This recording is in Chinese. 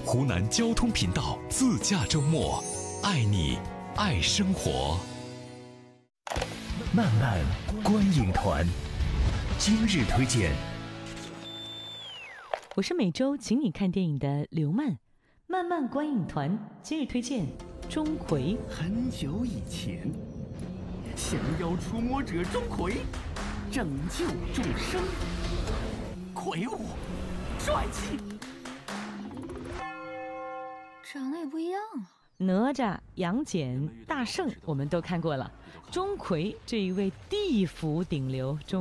湖南交通频道自驾周末，爱你爱生活。 漫漫观影团，今日推荐。 我是每周请你看电影的刘漫，漫漫观影团今日推荐钟馗。 很久以前，降妖除魔者钟馗拯救众生，魁梧帅气， 长得也不一样啊。 哪吒、杨戬、大圣我们都看过了，钟馗这一位地府顶流